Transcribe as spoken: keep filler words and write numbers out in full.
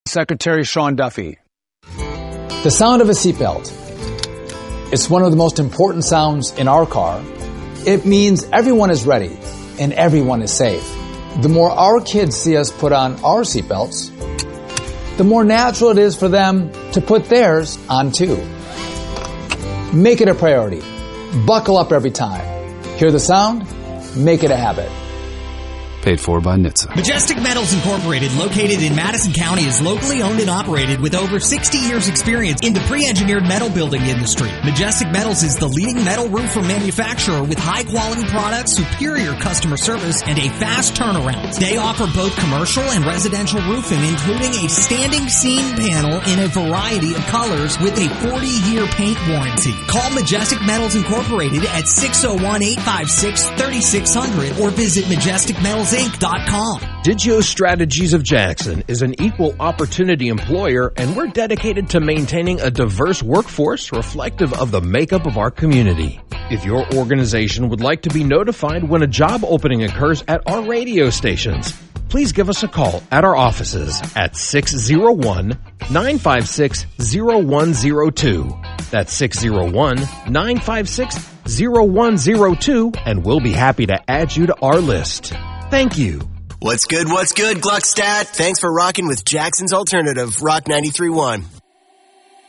Secretary Sean Duffy. The sound of a seatbelt. It's one of the most important sounds in our car. It means everyone is ready and everyone is safe. The more our kids see us put on our seatbelts, the more natural it is for them to put theirs on too. Make it a priority. Buckle up every time. Hear the sound? Make it a habit. Paid for by N H T S A. Majestic Metals Incorporated, located in Madison County, is locally owned and operated with over sixty years experience in the pre-engineered metal building industry. Majestic Metals is the leading metal roofer manufacturer with high-quality products, superior customer service, and a fast turnaround. They offer both commercial and residential roofing, including a standing seam panel in a variety of colors with a forty-year paint warranty. Call Majestic Metals Incorporated at six oh one, eight five six, three six zero zero or visit majestic metals inc dot com. Digio Strategies of Jackson is an equal opportunity employer, and we're dedicated to maintaining a diverse workforce reflective of the makeup of our community. If your organization would like to be notified when a job opening occurs at our radio stations, please give us a call at our offices at six oh one, nine five six, oh one oh two. That's six oh one, nine five six, oh one oh two, and we'll be happy to add you to our list. Thank you. What's good, what's good, Gluckstadt? Thanks for rocking with Jackson's Alternative, Rock ninety-three point one.